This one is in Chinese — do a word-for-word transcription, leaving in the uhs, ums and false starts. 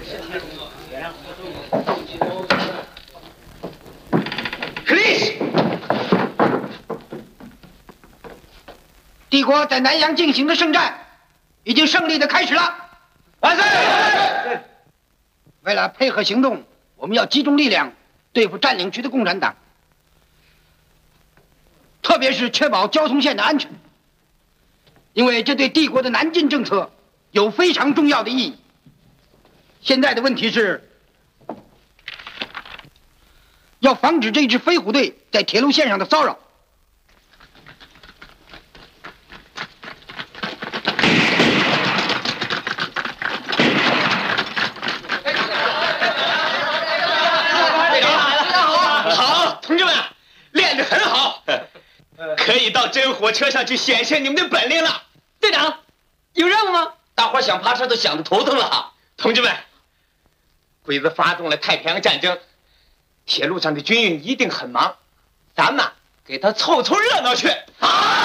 克里斯， 帝国在南阳进行的圣战已经胜利的开始了。 万岁！ 为了配合行动，我们要集中力量对付占领区的共产党，特别是确保交通线的安全，因为这对帝国的南进政策有非常重要的意义。现在的问题是，要防止这支飞虎队在铁路线上的骚扰。 好，同志们，练得很好，可以到真火车上去显现你们的本领了。 队长，有任务吗？ 大伙想爬车都想得头疼了。同志们，鬼子发动了太平洋战争，铁路上的军运一定很忙，咱们给他凑凑热闹去。啊！